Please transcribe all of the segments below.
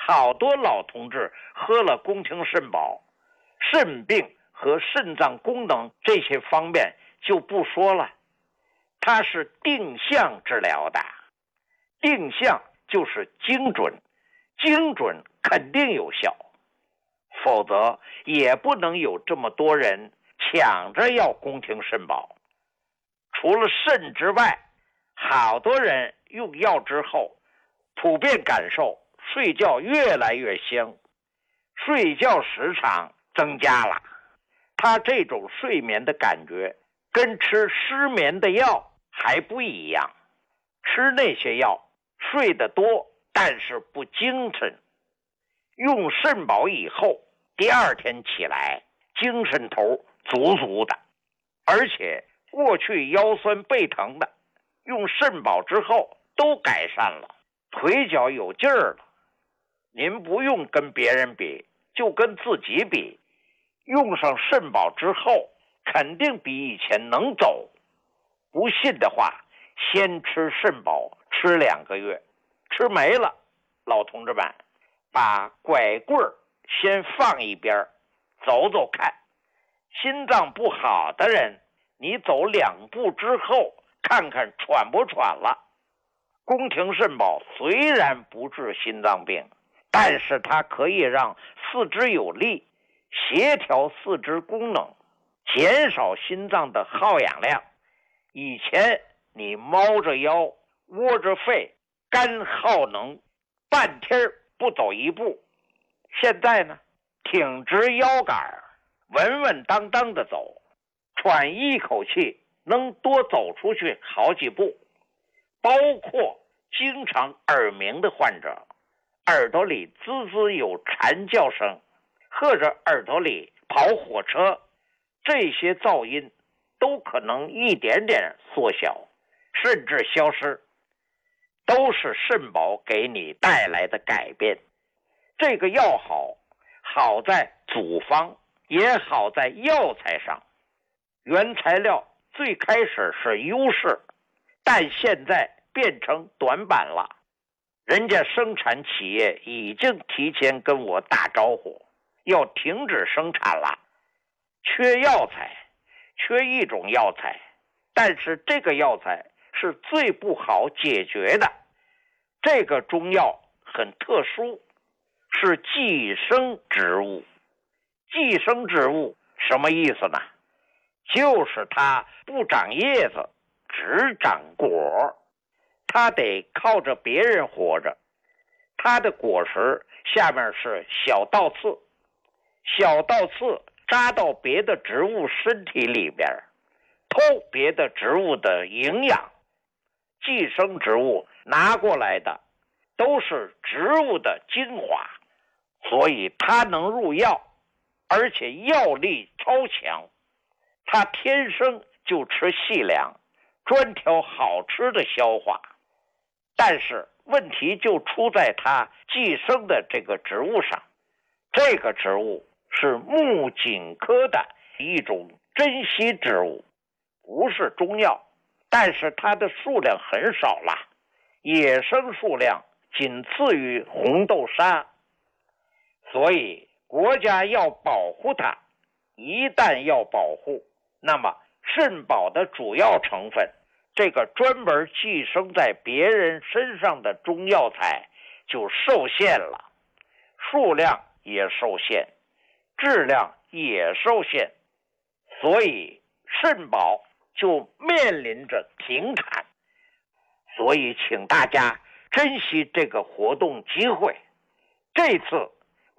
好多老同志喝了宫廷肾宝，肾病和肾脏功能这些方面就不说了，它是定向治疗的。定向就是精准，精准肯定有效，否则也不能有这么多人抢着要宫廷肾宝。除了肾之外，好多人用药之后普遍感受睡觉越来越香，睡觉时长增加了。他这种睡眠的感觉跟吃失眠的药还不一样，吃那些药睡得多，但是不精神。用肾宝以后，第二天起来精神头足足的，而且过去腰酸背疼的，用肾宝之后都改善了，腿脚有劲儿了。您不用跟别人比，就跟自己比，用上肾宝之后肯定比以前能走。不信的话，先吃肾宝吃2个月，吃没了，老同志们把拐棍先放一边，走走看。心脏不好的人，你走2步之后看看喘不喘了。宫廷肾宝虽然不治心脏病，但是它可以让四肢有力，协调四肢功能，减少心脏的耗氧量。以前你猫着腰窝着肺，肝耗能，半天不走一步，现在呢，挺直腰杆，稳稳当当的走，喘一口气能多走出去好几步。包括经常耳鸣的患者，耳朵里滋滋有蝉叫声，或者耳朵里跑火车，这些噪音都可能一点点缩小，甚至消失，都是肾宝给你带来的改变。这个药好在组方，也好在药材上。原材料最开始是优势，但现在变成短板了。人家生产企业已经提前跟我打招呼，要停止生产了。缺药材，缺一种药材，但是这个药材是最不好解决的。这个中药很特殊，是寄生植物。寄生植物什么意思呢？就是它不长叶子，只长果，它得靠着别人活着。它的果实下面是小倒刺，小倒刺扎到别的植物身体里边，偷别的植物的营养。寄生植物拿过来的都是植物的精华，所以它能入药，而且药力超强。它天生就吃细粮，专挑好吃的消化。但是问题就出在它寄生的这个植物上。这个植物是木槿科的一种珍稀植物，不是中药，但是它的数量很少了，野生数量仅次于红豆沙，所以国家要保护它。一旦要保护，那么肾宝的主要成分，这个专门寄生在别人身上的中药材就受限了，数量也受限，质量也受限，所以肾宝就面临着停产。所以请大家珍惜这个活动机会。这次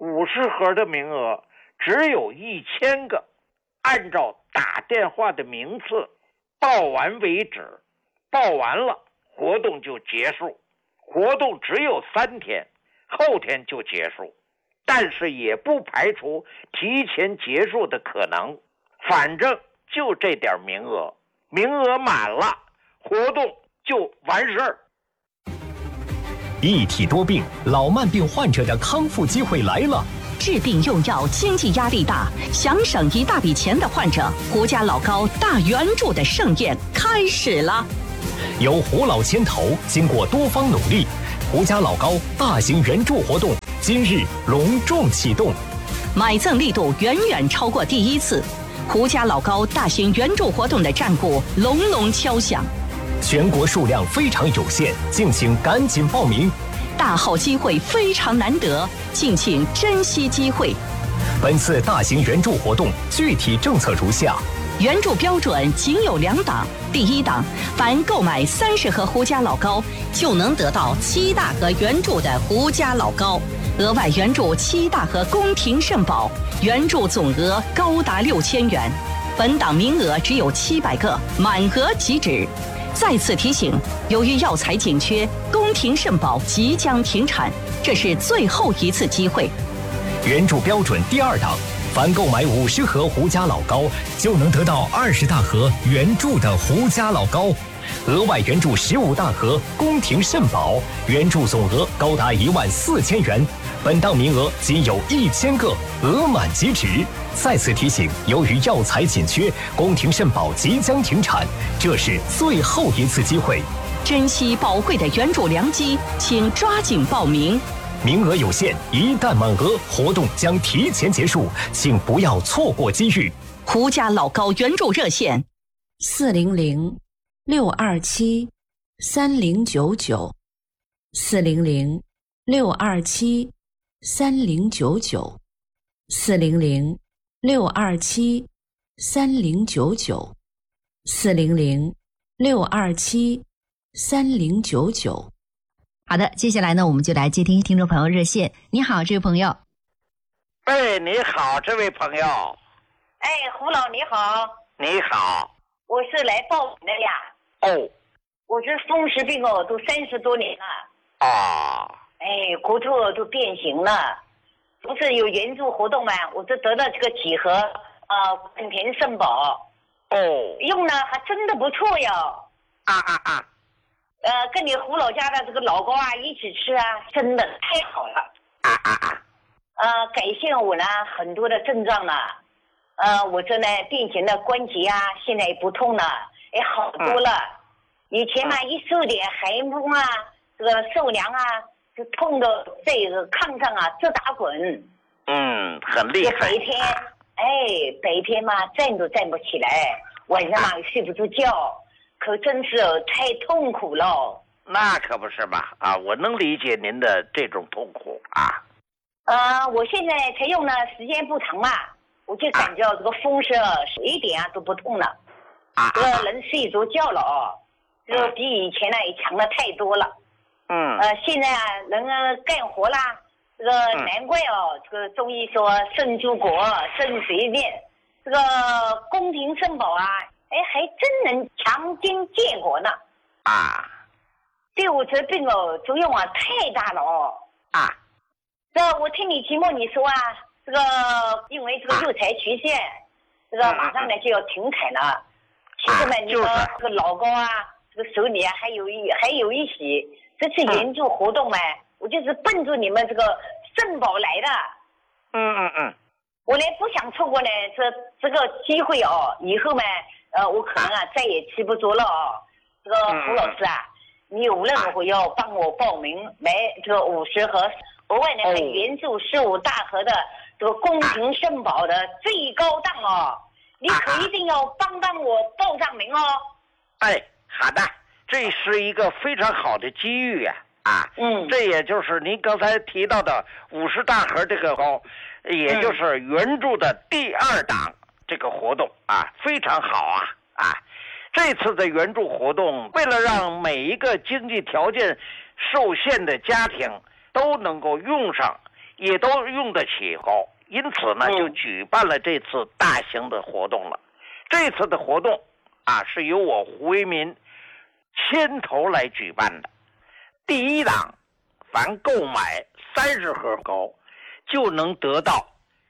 50盒的名额只有1000个，按照打电话的名次报完为止，报完了活动就结束。活动只有3天，后天就结束，但是也不排除提前结束的可能。反正就这点名额，名额满了，活动就完事儿。 一体多病，老慢病患者的康复机会来了。 治病用药经济压力大，想省一大笔钱的患者，胡家老高大援助的盛宴开始了。 由胡老牵头，经过多方努力，胡家老高大型援助活动即今日隆重启动， 买赠力度远远超过第一次，胡家老高大型援助活动的战鼓隆隆敲响， 全国数量非常有限，敬请赶紧报名。 大好机会非常难得，敬请珍惜机会。 本次大型援助活动具体政策如下： 援助标准仅有2档。第一档，凡购买30盒胡家老高，就能得到7大盒援助的胡家老高，额外援助7大盒宫廷圣宝，援助总额高达6000元。本档名额只有700个，满额即止。再次提醒，由于药材紧缺，宫廷圣宝即将停产，这是最后一次机会。 援助标准第2档，凡购买50盒胡家老高，就能得到20大盒援助的胡家老高，额外援助15大盒宫廷圣宝，援助总额高达14000元。本档名额仅有1000个，额满即止。再次提醒，由于药材紧缺，宫廷圣宝即将停产，这是最后一次机会。 珍惜宝贵的援助良机，请抓紧报名。 名额有限，一旦满额，活动将提前结束，请不要错过机遇。 胡家老高援助热线 400-627-3099，400-627-3099。好的，接下来呢，我们就来接听听众朋友热线。你好，这位朋友。 哎，你好，这位朋友。 哎，胡老你好。 你好。 我是来报名的呀。 哦。 我这风湿病哦，都30多年了。 啊。 哎，骨头都变形了。不是有援助活动吗？我就得了这个几盒宫廷圣宝。 哦。 用了还真的不错哟。跟你胡老家的这个老高啊一起吃啊，真的太好了。改善我呢很多的症状了。我这呢变形的关节啊，现在也不痛了，也好多了。以前嘛一受点寒风啊，这个受凉啊，就痛的在这个炕上啊直打滚。 很厉害。 白天嘛站都站不起来，晚上嘛睡不着觉。可真是太痛苦了。 那可不是吧？我能理解您的这种痛苦啊。 我现在才用了时间不长嘛，我就感觉这个风湿一点都不痛了。这个能睡着觉了哦，这个比以前呢也强了太多了。现在能干活啦，这个难怪哦，这个中医说肾主国，肾随便，这个宫廷圣宝啊。还真能强筋健骨呢！对我这病作用太大了哦！这我听你节目你说这个因为这个药材缺陷，这个马上呢就要停产了。其实呢，你们这个老高这个手里还有一些，这次援助活动我就是奔着你们这个圣宝来的。我呢不想错过呢这个机会哦，以后呢。我可能再也吃不着了哦。这个胡老师你无论如何要帮我报名买这个50盒，额外呢还援助15大盒的这个宫廷圣宝的最高档哦。你可一定要帮我报上名哦。 好的，这是一个非常好的机遇呀。这也就是您刚才提到的50大盒这个高，也就是援助的第2档。这个活动非常好这次的援助活动，为了让每一个经济条件受限的家庭都能够用上，也都用得起高，因此呢就举办了这次大型的活动了。这次的活动是由我胡为民牵头来举办的。第1档，凡购买30盒高，就能得到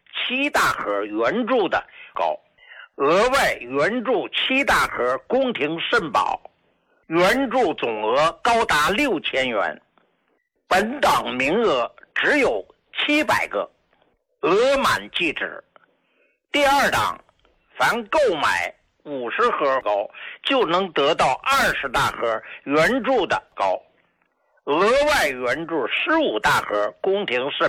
7大盒援助的高，额外援助7大盒宫廷圣宝，援助总额高达6000元。本档名额只有700个，额满即止。第2档，凡购买50盒高，就能得到20大盒援助的高，额外援助15大盒宫廷圣